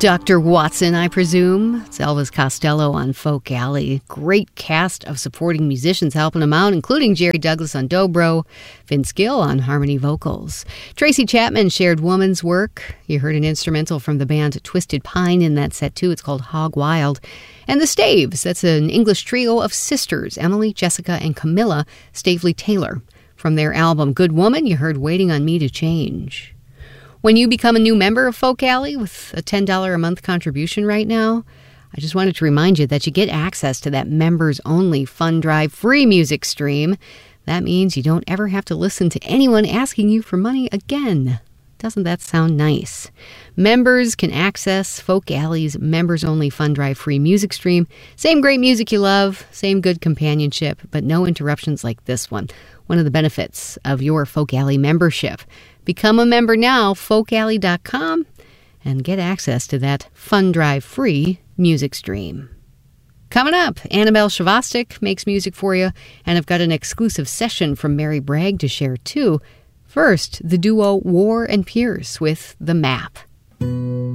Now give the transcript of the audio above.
Dr. Watson, I presume. It's Elvis Costello on Folk Alley. Great cast of supporting musicians helping him out, including Jerry Douglas on dobro, Vince Gill on harmony vocals. Tracy Chapman shared woman's work. You heard an instrumental from the band Twisted Pine in that set, too. It's called Hog Wild. And the Staves, that's an English trio of sisters, Emily, Jessica, and Camilla Stavely Taylor. From their album Good Woman, you heard Waiting on Me to Change. When you become a new member of Folk Alley with a $10 a month contribution right now, I just wanted to remind you that you get access to that members-only Fun Drive free music stream. That means you don't ever have to listen to anyone asking you for money again. Doesn't that sound nice? Members can access Folk Alley's members-only Fun Drive free music stream. Same great music you love, same good companionship, but no interruptions like this one. One of the benefits of your Folk Alley membership. Become a member now, folkalley.com, and get access to that Fun Drive free music stream. Coming up, Annabelle Shavostik makes music for you, and I've got an exclusive session from Mary Bragg to share too. First, the duo War and Pierce with The Map.